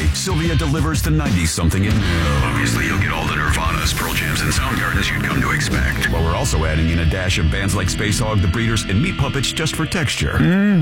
Sylvia delivers the 90-something in new. Obviously, you'll get all the Nirvanas, Pearl Jams, and Soundgarden as you'd come to expect. But we're also adding in a dash of bands like Space Hog, The Breeders, and Meat Puppets just for texture.